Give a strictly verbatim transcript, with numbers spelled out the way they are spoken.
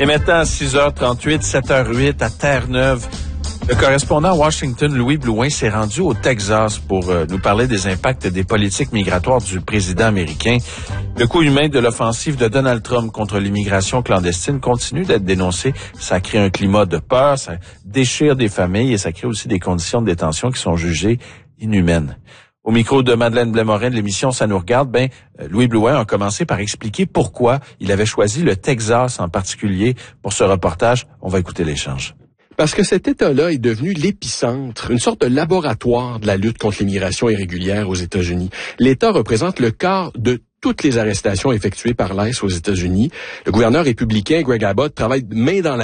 Et maintenant, à six heures trente-huit, sept heures zéro huit, à Terre-Neuve, le correspondant à Washington, Louis Blouin, s'est rendu au Texas pour euh, nous parler des impacts des politiques migratoires du président américain. Le coût humain de l'offensive de Donald Trump contre l'immigration clandestine continue d'être dénoncé. Ça crée un climat de peur, ça déchire des familles et ça crée aussi des conditions de détention qui sont jugées inhumaines. Au micro de Madeleine Blais-Morin de l'émission Ça nous regarde, ben Louis Blouin a commencé par expliquer pourquoi il avait choisi le Texas en particulier pour ce reportage. On va écouter l'échange. Parce que cet État-là est devenu l'épicentre, une sorte de laboratoire de la lutte contre l'immigration irrégulière aux États-Unis. L'État représente le quart de toutes les arrestations effectuées par l'I C E aux États-Unis. Le gouverneur républicain Greg Abbott travaille main dans la